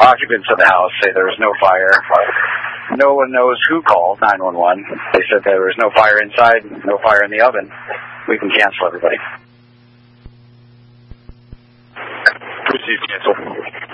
occupants of the house say there was no fire. No one knows who called 911. They said there was no fire inside, no fire in the oven. We can cancel everybody. Proceed, cancel.